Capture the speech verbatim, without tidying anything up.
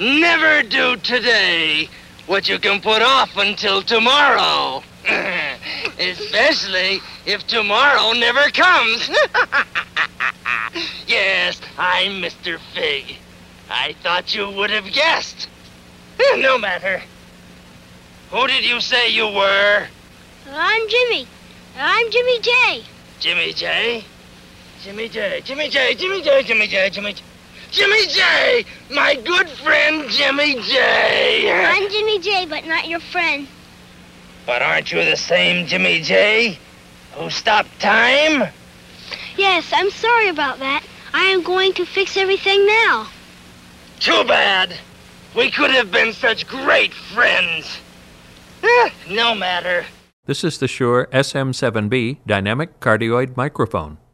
Never do today what you can put off until tomorrow. Especially if tomorrow never comes. Yes, I'm Mister Fig. I thought you would have guessed. No matter. Who did you say you were? I'm Jimmy. I'm Jimmy J. Jimmy J? Jimmy J, Jimmy J, Jimmy J, Jimmy J, Jimmy J. Jimmy J! My good friend Jimmy J! I'm Jimmy J, but not your friend. But aren't you the same Jimmy J who stopped time? Yes, I'm sorry about that. I am going to fix everything now. Too bad. We could have been such great friends. Eh, no matter. This is the Shure S M seven B Dynamic Cardioid Microphone.